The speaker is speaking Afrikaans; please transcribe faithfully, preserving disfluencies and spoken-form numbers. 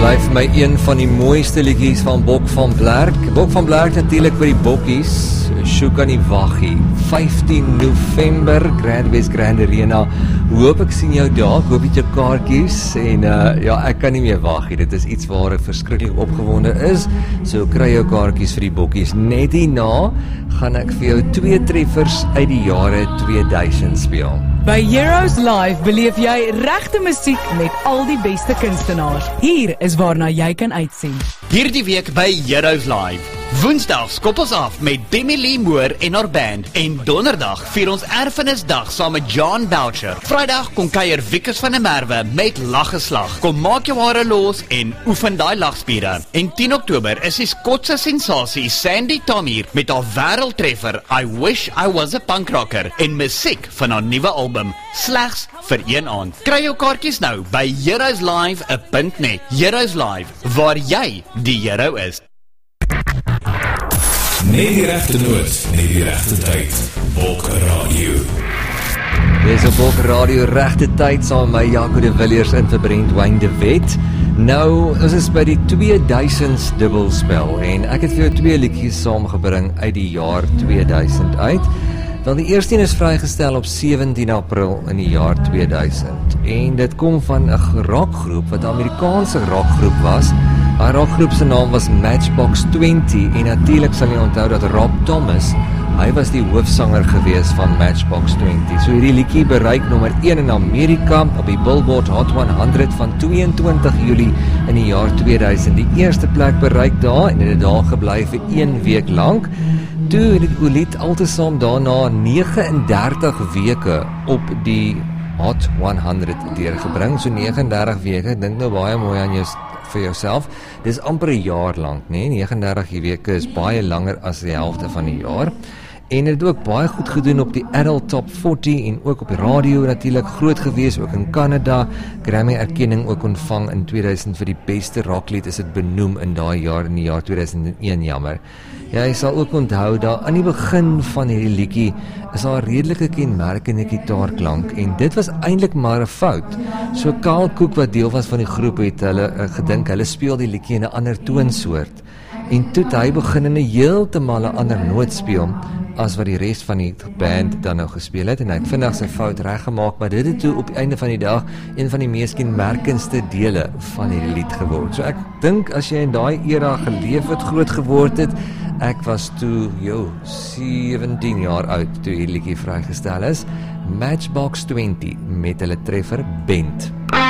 bly vir my een van die mooiste liedjies van Bok van Blerk. Bok van Blerk natuurlik vir die bokkies. Sjoe kan nie wag nie. vyftien November, Grand West Grand Arena. Hoop ek sien jou daar, ek hoop jy jou kaartjies. En uh, ja, ek kan nie meer wag nie. Dit is iets waar ek verskriklik opgewonde is. So kry jou kaartjies vir die bokkies. Net hierna gaan ek vir jou twee treffers uit die jare tweeduisend speel. By Heroes Live beleef jy regte musiek met al die beste kunstenaars. Hier is waarna jy kan uitsien. Hierdie week by Heroes Live. Woensdag skop ons af met Demi Lee Moore en haar band. En donderdag vier ons erfenisdag saam met John Boucher. Vrydag kom kuier Wikus van der Merwe met Laggeslag. Kom maak jou hare los en oefen daai lagspiere. En tien Oktober is die Skotse sensasie Sandy Tomir met haar wêreldtreffer I Wish I Was a Punk Rocker en musiek van haar nuwe album slegs vir een aand. Kry jou kaartjies nou by heroes live punt net. Heroes Live, waar jy die hero is. Net die regte noot, net die regte tyd. Bok Radio. Dis op Bok Radio regte tyd saam met my Jaco de Villiers in vir Brent Wayne de Wet. Nou, ons is by die tweeduisend dubbelspel en ek het vir jou twee liedjies saamgebring uit die jaar tweeduisend uit. Wel, die eerste een is vrygestel op sewentien April in die jaar tweeduisend en dit kom van 'n rockgroep wat 'n Amerikaanse rockgroep was. Haar rockgroep se naam was Matchbox twintig en natuurlik sal jy onthou dat Rob Thomas, hy was die hoofsanger gewees van Matchbox twintig. So hierdie liedjie bereik nommer een in Amerika op die Billboard Hot honderd van tweeëntwintig Julie in die jaar tweeduisend. Die eerste plek bereik daar en het het daar gebly vir een week lank. Toe het die lied altesaam daarna negenendertig weke op die Hot honderd deurgebring, so negenendertig weke. Ek dink nou baie mooi aan jou vir jouself. Dis amper 'n jaar lank, nee, negenendertig weke is baie langer as die helfte van die jaar. En het ook baie goed gedoen op die Adult Top veertig en ook op die radio natuurlik groot gewees, ook in Canada. Grammy erkenning ook ontvang in tweeduisend vir die beste rocklied is dit benoem in daai jaar, in die jaar tweeduisend een, jammer. Jy sal ook onthou dat aan die begin van hierdie liedjie is daar 'n redelike kenmerkende gitaarklank en dit was eintlik maar 'n fout. So Carl Cook wat deel was van die groep het hulle uh, gedink hulle speel die liedjie in 'n ander toonsoort. En toe het hy begin in 'n heeltemal 'n ander noot speel as wat die res van die band dan nou gespeel het en hy het vinnig sy fout reggemaak, maar dit het toe op die einde van die dag een van die mees kenmerkendste dele van hierdie lied geword. So ek dink as jy in daai era geleef het, groot geword het, ek was toe, jo, sewentien jaar oud toe hierdie liedjie vrygestel is, Matchbox twintig met hulle treffer Bent.